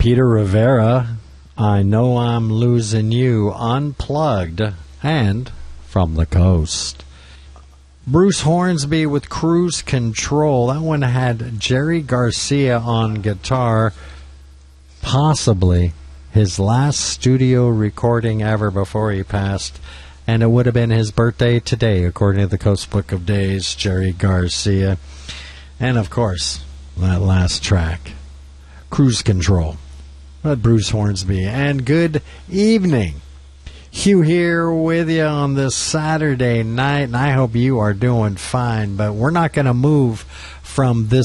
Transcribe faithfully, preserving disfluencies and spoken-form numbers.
Peter Rivera, I Know I'm Losing You, Unplugged, and From the Coast. Bruce Hornsby with Cruise Control. That one had Jerry Garcia on guitar, possibly his last studio recording ever before he passed, and it would have been his birthday today, according to the Coast Book of Days, Jerry Garcia. And, of course, that last track, Cruise Control, with Bruce Hornsby. And good evening. Hugh here with you on this Saturday night, and I hope you are doing fine, but we're not going to move from this